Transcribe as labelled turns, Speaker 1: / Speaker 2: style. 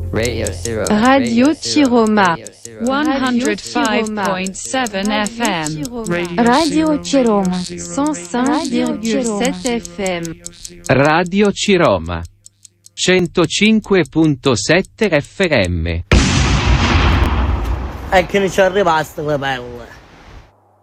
Speaker 1: Radio Ciroma
Speaker 2: 105.7 FM.
Speaker 1: Radio Ciroma 105,7 FM.
Speaker 3: Radio Ciroma 105.7 FM.
Speaker 4: Che non ci è rimasto le pelle.